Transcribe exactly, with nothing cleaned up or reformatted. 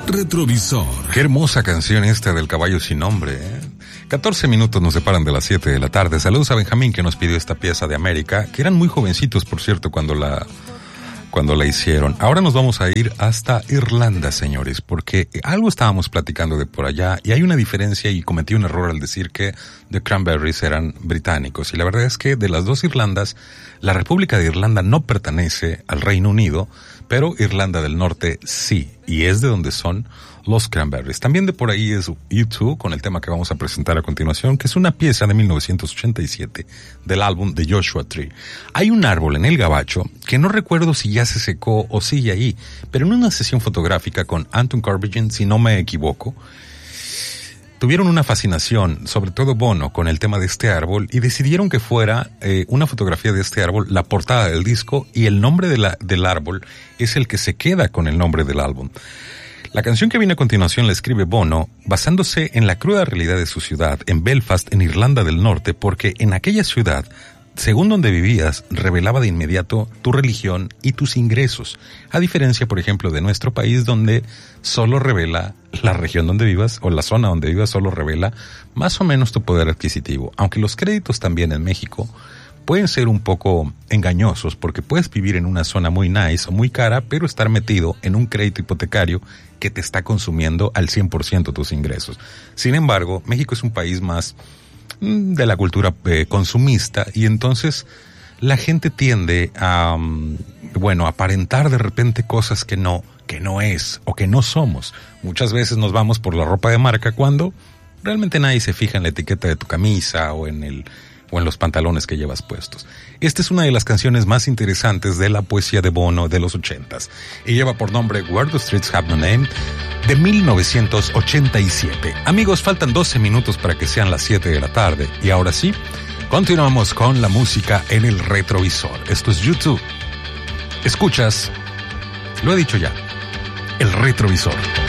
retrovisor. Qué hermosa canción esta del Caballo Sin Nombre, ¿eh? catorce minutos nos separan de las siete de la tarde. Saludos a Benjamín, que nos pidió esta pieza de América, que eran muy jovencitos, por cierto, cuando la, cuando la hicieron. Ahora nos vamos a ir hasta Irlanda, señores, porque algo estábamos platicando de por allá, y hay una diferencia, y cometí un error al decir que The Cranberries eran británicos. Y la verdad es que de las dos Irlandas, la República de Irlanda no pertenece al Reino Unido, pero Irlanda del Norte sí, y es de donde son los Cranberries. También de por ahí es U dos, con el tema que vamos a presentar a continuación, que es una pieza de mil novecientos ochenta y siete del álbum de Joshua Tree. Hay un árbol en el Gabacho que no recuerdo si ya se secó o sigue ahí, pero en una sesión fotográfica con Anton Corbijn, si no me equivoco, tuvieron una fascinación, sobre todo Bono, con el tema de este árbol, y decidieron que fuera eh, una fotografía de este árbol la portada del disco, y el nombre de la, del árbol es el que se queda con el nombre del álbum. La canción que viene a continuación la escribe Bono basándose en la cruda realidad de su ciudad, en Belfast, en Irlanda del Norte, porque en aquella ciudad, según donde vivías, revelaba de inmediato tu religión y tus ingresos, a diferencia, por ejemplo, de nuestro país, donde solo revela la región donde vivas, o la zona donde vivas solo revela más o menos tu poder adquisitivo, aunque los créditos también en México pueden ser un poco engañosos, porque puedes vivir en una zona muy nice o muy cara, pero estar metido en un crédito hipotecario que te está consumiendo al cien por ciento tus ingresos. Sin embargo, México es un país más de la cultura eh, consumista, y entonces la gente tiende a, um, bueno, aparentar de repente cosas que no, que no es o que no somos. Muchas veces nos vamos por la ropa de marca cuando realmente nadie se fija en la etiqueta de tu camisa o en el o en los pantalones que llevas puestos. Esta es una de las canciones más interesantes de la poesía de Bono de los ochentas, y lleva por nombre Where the Streets Have No Name, de mil novecientos ochenta y siete. Amigos, faltan doce minutos para que sean las siete de la tarde, y ahora sí, continuamos con la música en el retrovisor. Esto es U dos. Escuchas, lo he dicho ya, el retrovisor.